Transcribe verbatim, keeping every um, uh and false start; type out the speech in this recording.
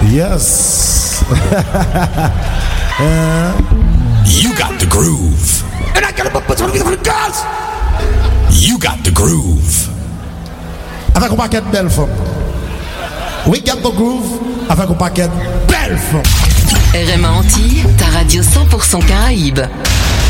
Yes. uh, you got the groove. And I got a bunch of the girls. You got the groove. Avec un paquet de belles femmes. We got the groove. Avec un paquet de belles femmes. R M A Antilles, ta radio cent pour cent Caraïbes.